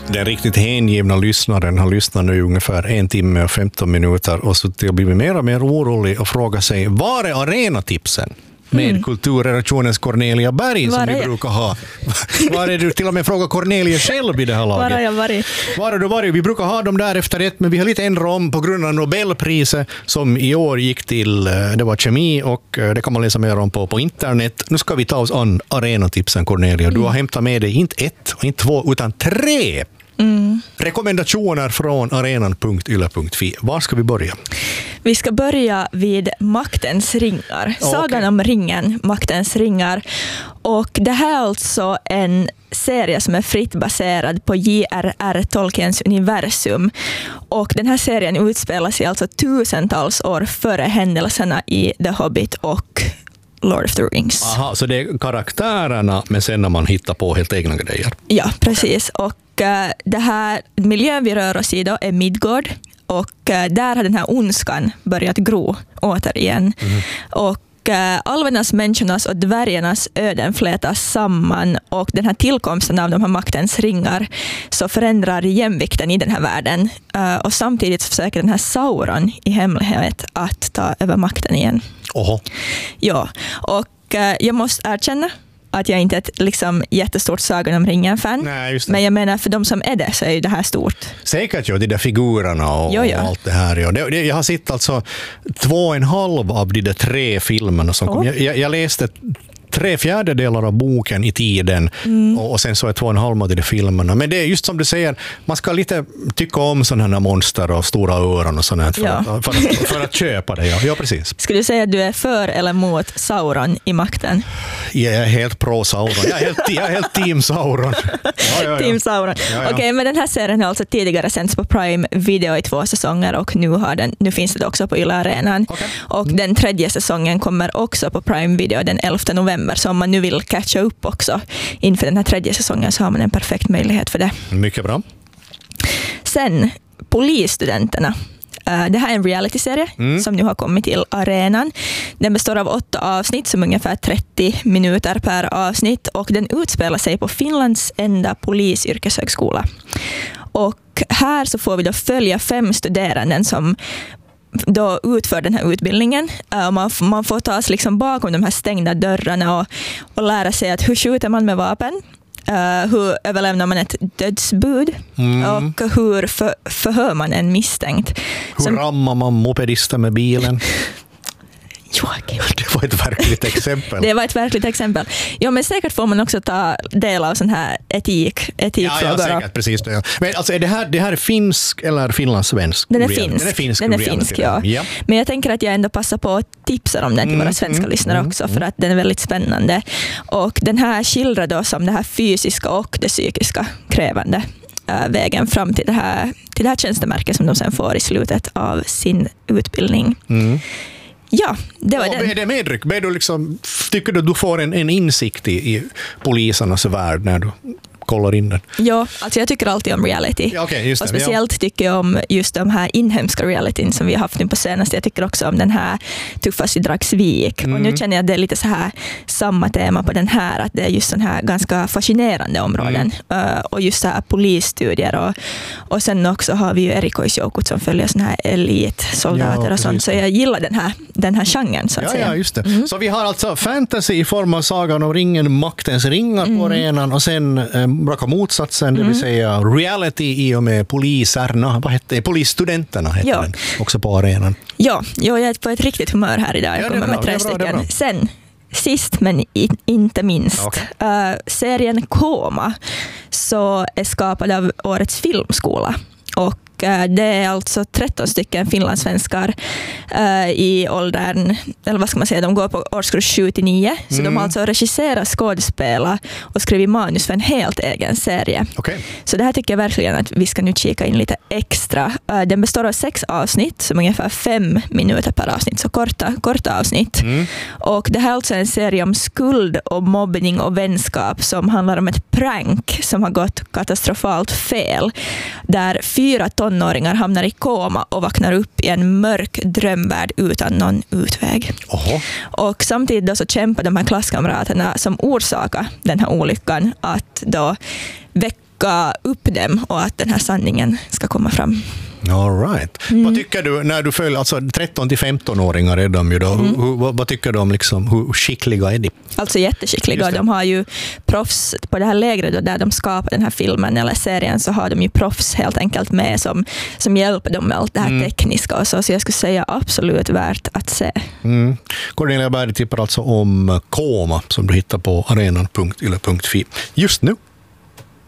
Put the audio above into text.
Den riktigt hängivna lyssnaren har lyssnat nu ungefär 1 timme och 15 minuter och så till att bli mer och mer orolig och fråga sig, var är arenatipsen? Med kulturredaktionens Cornelia Berg som vi brukar ha. Var är du till och med fråga Cornelia själv i det här laget? Var har jag varit? Var har du varit? Vi brukar ha dem där efter ett, men vi har lite ändrat om på grund av Nobelpriset som i år gick till, det var kemi och det kan man läsa mer om på internet. Nu ska vi ta oss an arenatipsen, Cornelia. Du har hämtat med dig inte 1 och inte 2 utan 3 rekommendationer från arenan.yle.fi. Var ska vi börja? Vi ska börja vid Maktens ringar. Sagan om ringen, Maktens ringar. Och det här är alltså en serie som är fritt baserad på J.R.R. Tolkiens universum. Och den här serien utspelar sig alltså tusentals år före händelserna i The Hobbit och Lord of the Rings. Aha, så det är karaktärerna, men sen när man hittar på helt egna grejer. Ja, precis. Och det här miljön vi rör oss i då är Midgård. Och där har den här ondskan börjat gro återigen. Och alvernas, människornas och dvärgarnas öden flätas samman och den här tillkomsten av de här maktens ringar så förändrar jämvikten i den här världen. Och samtidigt försöker den här Sauron i hemlighet att ta över makten igen. Oho. Ja, och jag måste erkänna att jag inte är ett liksom jättestort Sagan om ringen-fan. Nej, just det. Men jag menar, för de som är det så är det här stort. Säkert ju, de där figurerna och allt det här. Ja. Jag har sett alltså 2,5 av de där 3 filmerna som kom. Jag läste 3/4 av boken i tiden och sen så är 2,5 av de filmerna. Men det är just som du säger, man ska lite tycka om sådana här monster och stora öron och sånt för att köpa det. Ja, precis. Skulle du säga att du är för eller mot Sauron i makten? Jag är helt pro Sauron. Jag är helt team Sauron. Ja. Team Sauron. Ja. Okej, men den här serien har alltså tidigare sänds på Prime Video i 2 säsonger och nu finns det också på Yle Arenan. Okay. Och den 3:e säsongen kommer också på Prime Video den 11 november. Så om man nu vill catcha upp också inför den här 3:e säsongen så har man en perfekt möjlighet för det. Mycket bra. Sen, Polisstudenterna. Det här är en realityserie som nu har kommit till arenan. Den består av 8 avsnitt som ungefär 30 minuter per avsnitt och den utspelar sig på Finlands enda polisyrkeshögskola. Och här så får vi då följa 5 studeranden som då utför den här utbildningen. Man får ta sig liksom bakom de här stängda dörrarna och lära sig att hur skjuter man med vapen, hur överlämnar man ett dödsbud och hur förhör man en misstänkt. Hur rammar man mopedister med bilen? Joakim. Det var ett verkligt exempel. Det var ett verkligt exempel. Ja, men säkert får man också ta del av sån här etikfrågor. Ja, säkert, precis. Ja. Men alltså, är det här finsk eller finlandssvensk? Den är finsk, ja. Men jag tänker att jag ändå passar på att tipsa om den till våra svenska lyssnare också för att den är väldigt spännande. Och den här skildrar då som det här fysiska och det psykiska krävande vägen fram till det här tjänstemärket som de sen får i slutet av sin utbildning. Ja, det var den. Är det medryck? Tycker du att du får en insikt i polisernas värld när du kollar in den? Ja, alltså jag tycker alltid om reality. Ja, okay, just det, och speciellt tycker jag om just de här inhemska realityn som vi har haft nu på senaste. Jag tycker också om den här Tuffast i Dragsvik. Och nu känner jag att det är lite så här samma tema på den här. Att det är just sån här ganska fascinerande områden. Och just så här polisstudier. Och sen också har vi ju Erik Oisjoukut som följer sån här elitsoldater och sånt. Så jag gillar den här genren så att säga. Ja, just det. Så vi har alltså fantasy i form av Sagan om ringen, Maktens ringar på arenan och sen raka motsatsen, det vill säga reality i och med poliserna. Vad hette det? Polisstudenterna heter den också på arenan. Ja, jag är på ett riktigt humör här idag. Jag kommer med 3 stycken. Sen, sist men inte minst, serien Koma så är skapad av årets filmskola. Och det är alltså 13 stycken finlandssvenskar i åldern, eller vad ska man säga, de går på årskurs 7-9. Så de har alltså regisserat, skådespela och skrivit manus för en helt egen serie. Okay. Så det här tycker jag verkligen att vi ska nu kika in lite extra. Den består av 6 avsnitt som ungefär 5 minuter per avsnitt, så korta avsnitt. Och det här är alltså en serie om skuld och mobbning och vänskap som handlar om ett prank som har gått katastrofalt fel. Där 4 tonåringar hamnar i koma och vaknar upp i en mörk drömvärld utan någon utväg. Oho. Och samtidigt då så kämpar de här klasskamraterna som orsakar den här olyckan att då locka upp dem och att den här sanningen ska komma fram. All right. Vad tycker du när du följer, alltså 13-15-åringar är de ju då, vad tycker du om liksom, hur skickliga är de? Alltså jätteskickliga. De har ju proffs på det här lägret då, där de skapar den här filmen eller serien, så har de ju proffs helt enkelt med som hjälper dem med allt det här tekniska och så jag skulle säga absolut värt att se. Cornelia Berg tippar alltså om Koma som du hittar på arenan.yle.fi just nu.